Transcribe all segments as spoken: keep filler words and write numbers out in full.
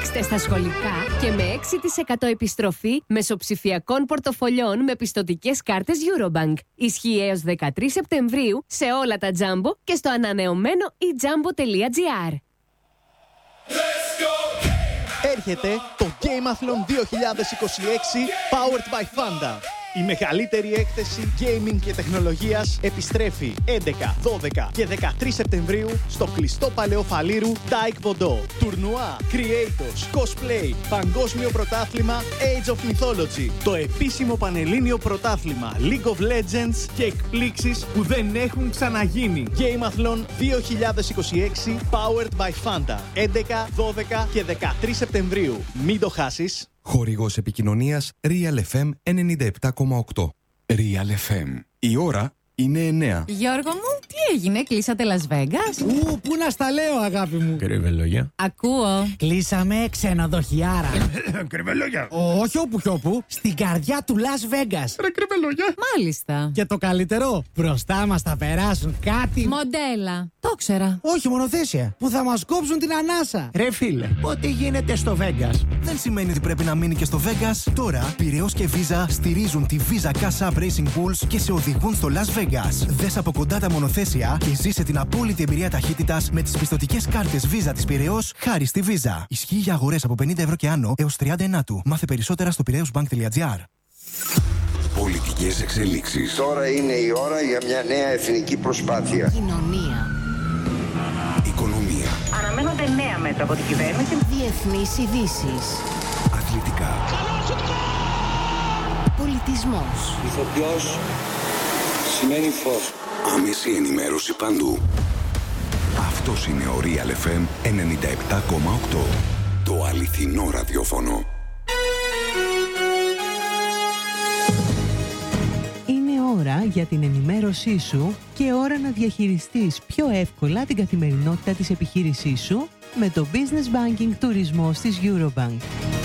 Παίξτε στα σχολικά και με έξι τοις εκατό επιστροφή μεσοψηφιακών πορτοφολιών με πιστωτικές κάρτες Eurobank. Ισχύει έως δεκατρείς Σεπτεμβρίου σε όλα τα Jumbo και στο ανανεωμένο e jumbo τελεία gr. Έρχεται το Gameathlon δύο χιλιάδες είκοσι έξι Powered by Fanda. Η μεγαλύτερη έκθεση gaming και τεχνολογίας επιστρέφει έντεκα, δώδεκα και δεκατρείς Σεπτεμβρίου στο κλειστό παλαιό Φαλήρου Taekwondo Wondo. Τουρνουά, creators, cosplay, παγκόσμιο πρωτάθλημα Age of Mythology. Το επίσημο πανελλήνιο πρωτάθλημα League of Legends και εκπλήξεις που δεν έχουν ξαναγίνει. Gameathlon δύο χιλιάδες είκοσι έξι Powered by Fanda. έντεκα, δώδεκα και δεκατρείς Σεπτεμβρίου. Μην το χάσεις. Χορηγός επικοινωνίας Real εφ εμ ενενήντα επτά κόμμα οκτώ. Real εφ εμ. Η ώρα είναι εννέα. Γιώργο μου, τι έγινε, κλείσατε Las Vegas? Ου, πού να στα λέω, αγάπη μου. Κρυβελόγια. Ακούω. Κλείσαμε ξενοδοχιάρα. Κρυβελόγια. Όχι όπου κι όπου, στην καρδιά του Las Vegas. Ρε κρυβελόγια. Μάλιστα. Και το καλύτερο, μπροστά μας θα περάσουν κάτι. Μοντέλα. Το ξέρα. Όχι μονοθέσια, που θα μας κόψουν την ανάσα. Ρε φίλε, ό,τι γίνεται στο Vegas δεν σημαίνει ότι πρέπει να μείνει και στο Vegas. Τώρα, Πειραιώς και Visa στηρίζουν τη Visa Cash App Racing Bulls και σε οδηγούν στο Las Vegas. Δες από κοντά τα μονοθέσια και ζήσε την απόλυτη εμπειρία ταχύτητας με τις πιστωτικές κάρτες Visa της Πειραιώς χάρη στη Visa. Ισχύει για αγορές από πενήντα ευρώ και άνω έως τριάντα ενάτου. Μάθε περισσότερα στο πειραιώσbank τελεία gr. Πολιτικές εξελίξεις. Τώρα είναι η ώρα για μια νέα εθνική προσπάθεια. Κοινωνία. Οικονομία. Αναμένονται νέα μέτρα από την κυβέρνηση. Διεθνείς ειδήσεις. Αθλητικά. Πολιτισμός. Ηθοποιός σημαίνει φως. Άμεση ενημέρωση παντού. Αυτός είναι ο Real εφ εμ ενενήντα επτά κόμμα οκτώ. Το αληθινό ραδιόφωνο. Είναι ώρα για την ενημέρωσή σου και ώρα να διαχειριστείς πιο εύκολα την καθημερινότητα της επιχείρησής σου με το Business Banking Τουρισμός της Eurobank.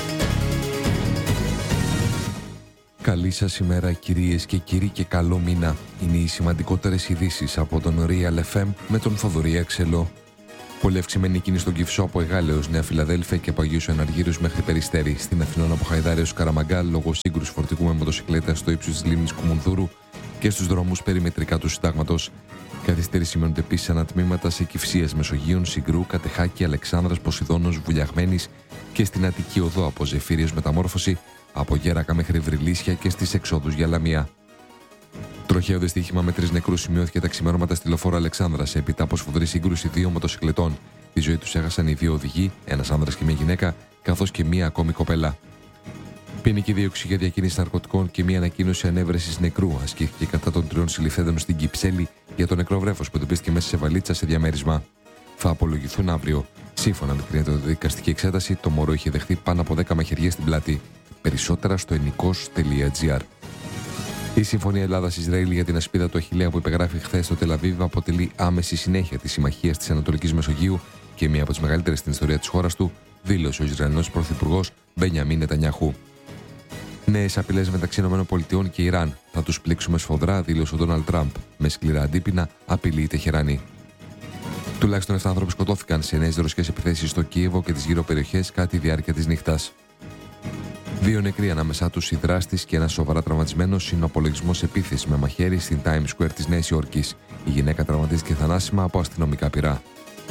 Καλή σας ημέρα κυρίες και κύριοι και καλό μήνα. Είναι οι σημαντικότερες ειδήσεις από τον Real εφ εμ με τον Θοδωρή Αξελό. Πολύ αυξημένη κίνηση στον Κυφσό από Εγάλεως, Νέα Φιλαδέλφια και από Αγίους Εναργύρους μέχρι Περιστέρη. Στην Αθηνών από Χαϊδάρεως Καραμαγκάλ λόγω σύγκρουση φορτηγού με μοτοσυκλέτα στο ύψος της λίμνης Κουμουνδούρου και στους δρόμους περιμετρικά του Συντάγματος. Καθυστέρηση σημαίνονται επίσης ανατμήματα σε Κυφσίας, Μεσογείων, Συγκρού, Κατεχάκη, Αλεξάνδρας, Ποσειδώνος, Βουλιαγμένης και στην Αττική Οδό από Ζεφύριος Μεταμόρφωση, από Γέρακα μέχρι Βρυλίσια και στις εξόδους για Λαμία. Τροχαίο δυστύχημα με τρεις νεκρούς σημειώθηκε τα ξημερώματα στη λεωφόρο Αλεξάνδρας έπειτα από σφοδρή σύγκρουση δύο μοτοσυκλετών. Τη ζωή τους έχασαν οι δύο οδηγοί, ένας άνδρας και μια γυναίκα, καθώς και μία ακόμη κοπέλα. Ποινική δίωξη για διακίνηση ναρκωτικών και μία ανακοίνωση ανέβρεσης νεκρού ασκήθηκε κατά των τριών συλληφθέντων στην Κυψέλη για το νεκρό βρέφος που εντοπίστηκε μέσα σε βαλίτσα σε διαμέρισμα. Θα απολογηθούν αύριο. Σύμφωνα με την δικαστική εξέταση, το μωρό είχε δεχθεί πάνω από δέκα μαχαιριές στην πλάτη. Περισσότερα στο ενικός τελεία gr. Η Συμφωνία Ελλάδα-Ισραήλ για την ασπίδα του Αχιλλέα που υπεγράφει χθες στο Τελαβίβ αποτελεί άμεση συνέχεια της συμμαχίας της Ανατολικής Μεσογείου και μία από τις μεγαλύτερες στην ιστορία της χώρας του, δήλωσε ο Ισραηλινός Πρωθυπουργός Μπενιαμίν Νετανιάχου. Νέες απειλές μεταξύ ΗΠΑ και Ιράν. Θα τους πλήξουμε σφοδρά, δήλωσε ο Ντόναλντ Τραμπ. Με σκληρά αντίπεινα απειλεί η Τεχεράνη. Τουλάχιστον επτά άνθρωποι σκοτώθηκαν σε νέες ρωσικές επιθέσεις στο Κίεβο και τις γύρω περιοχές κατά τη διάρκεια της νύχτας. Δύο νεκροί ανάμεσά τους οι δράστης και ένας σοβαρά τραυματισμένος είναι ο απολογισμός επίθεσης με μαχαίρι στην Times Square της Νέας Υόρκης. Η γυναίκα τραυματίστηκε θανάσιμα από αστυνομικά πυρά.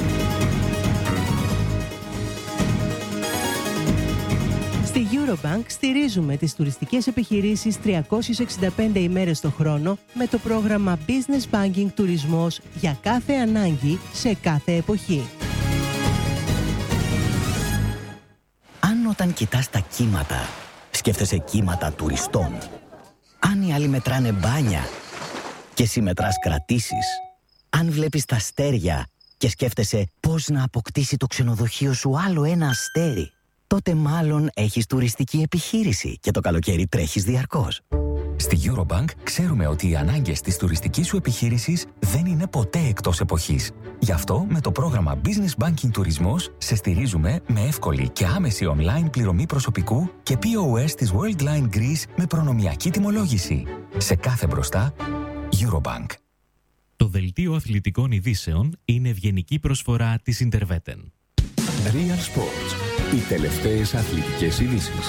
Στη Eurobank στηρίζουμε τις τουριστικές επιχειρήσεις τριακόσιες εξήντα πέντε ημέρες το χρόνο με το πρόγραμμα Business Banking Τουρισμός για κάθε ανάγκη σε κάθε εποχή. Αν όταν κοιτάς τα κύματα, σκέφτεσαι κύματα τουριστών. Αν οι άλλοι μετράνε μπάνια και εσύ μετράς κρατήσεις. Αν βλέπεις τα αστέρια και σκέφτεσαι πώς να αποκτήσει το ξενοδοχείο σου άλλο ένα αστέρι, τότε μάλλον έχεις τουριστική επιχείρηση και το καλοκαίρι τρέχεις διαρκώς. Στη Eurobank ξέρουμε ότι οι ανάγκες της τουριστικής σου επιχείρησης δεν είναι ποτέ εκτός εποχής. Γι' αυτό με το πρόγραμμα Business Banking Τουρισμός σε στηρίζουμε με εύκολη και άμεση online πληρωμή προσωπικού και πι ο ες της Worldline Greece με προνομιακή τιμολόγηση. Σε κάθε μπροστά, Eurobank. Το δελτίο αθλητικών ειδήσεων είναι ευγενική προσφορά της Interveten. Real Sports. Οι τελευταίες αθλητικές ειδήσεις.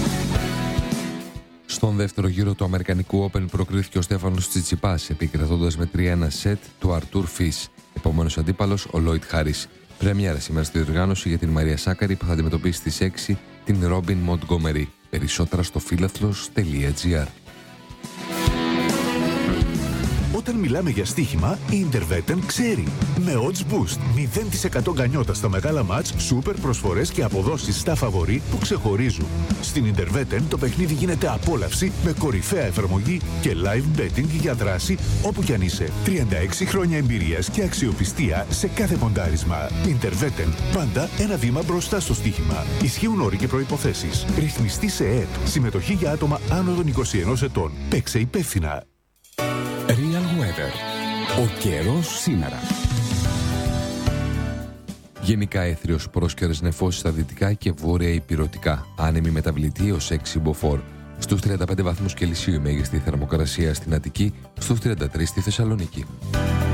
Στον δεύτερο γύρο του Αμερικανικού Open προκρίθηκε ο Στέφανος Τσιτσιπάς, επικρατώντας με τρία ένα σετ του Αρτούρ Φις. Επόμενος αντίπαλος ο Λόιτ Χάρις. Πρέμιερα σήμερα στη διοργάνωση για την Μαρία Σάκαρη που θα αντιμετωπίσει στις έξι την Ρόμπιν Μοντγκόμερι. Περισσότερα στο φίλαθλος τελεία τζι άρ. Όταν μιλάμε για στοίχημα, η Intervetten ξέρει. Με Odds Boost, μηδέν τοις εκατό γκανιότα στα μεγάλα μάτς, σούπερ προσφορές και αποδόσεις στα φαβορί που ξεχωρίζουν. Στην Intervetten το παιχνίδι γίνεται απόλαυση με κορυφαία εφαρμογή και live betting για δράση όπου κι αν είσαι. τριάντα έξι χρόνια εμπειρίας και αξιοπιστία σε κάθε ποντάρισμα. Intervetten, πάντα ένα βήμα μπροστά στο στοίχημα. Ισχύουν όροι και προϋποθέσεις. Ρυθμιστή σε ΕΕΠ. Συμμετοχή για άτομα άνω των είκοσι ενός ετών. Παίξε υπεύθυνα. Real Weather. Ο καιρός σήμερα. Γενικά έθριος, πρόσκαιρες νεφώσεις στα δυτικά και βόρεια ηπειρωτικά. Άνεμη μεταβλητή ως έξι μποφόρ. Στους τριάντα πέντε βαθμούς Κελσίου η μέγιστη θερμοκρασία στην Αττική, στους τριάντα τρεις στη Θεσσαλονίκη.